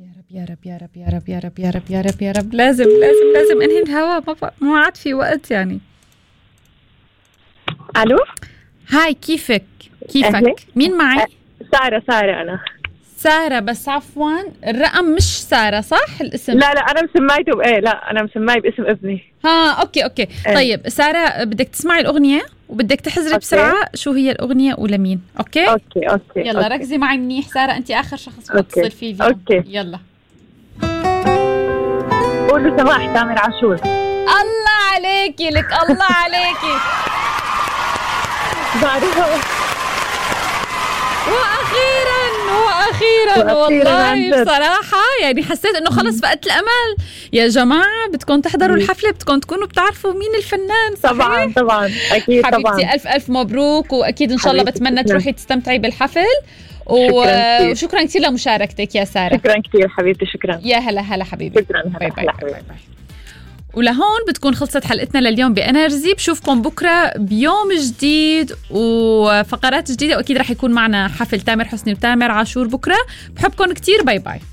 يا رب يا رب يا رب يا رب يا رب يا رب يا رب. لازم انهي الهوا، ما عاد في وقت يعني. الو، هاي كيفك؟ مين معي؟ سارة أنا. سارة، بس عفوا الرقم مش سارة صح الاسم؟ لا أنا مسميته لا أنا مسميه باسم ابني. اوكي طيب سارة، بدك تسمعي الأغنية وبدك تحذري بسرعة شو هي الأغنية ولمين. اوكي يلا أوكي. ركزي معي منيح سارة، انت آخر شخص بتصل فيه اليوم. اوكي يلا قولوا سماح تامر عاشور. الله عليكي، لك الله عليكي. بعرفها. واخيرا والله بصراحه يعني حسيت انه خلص فقدت الامل. يا جماعه بدكم تحضروا الحفله، بدكم تكونوا بتعرفوا مين الفنان. صحيح؟ طبعا اكيد حبيبتي طبعا. الف مبروك، واكيد ان شاء الله بتمنى تروحي تستمتعي بالحفل. وشكرا كثير لمشاركتك يا ساره. شكرا كثير حبيبتي. شكرا. يا هلا حبيبي. شكرا. باي باي. ولهون بتكون خلصت حلقتنا لليوم بانرجي. بشوفكم بكره بيوم جديد وفقرات جديده، واكيد رح يكون معنا حفل تامر حسني وتامر عاشور بكره. بحبكم كتير. باي باي.